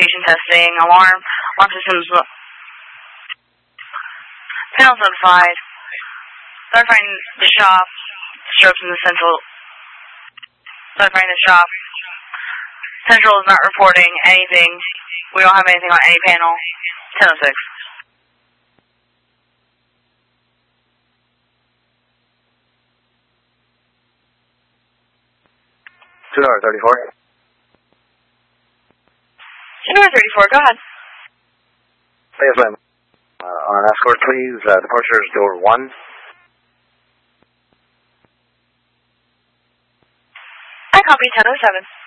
location testing. Alarm systems. Panels notified. Notifying the shop. Strokes in the central. Notifying the shop. Central is not reporting anything. We don't have anything on any panel. 10:06. 2-34. 2-34, go ahead. Yes, ma'am. On escort, please. Departure is door 1. I copy 10:07.